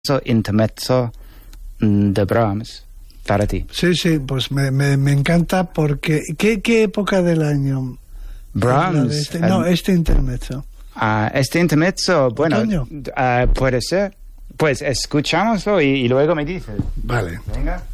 intermezzo de Brahms para ti. Sí, pues me encanta porque... ¿Qué época del año? Brahms. Este intermezzo. Este intermezzo, bueno, puede ser. Pues escuchámoslo y luego me dices. Vale. Venga.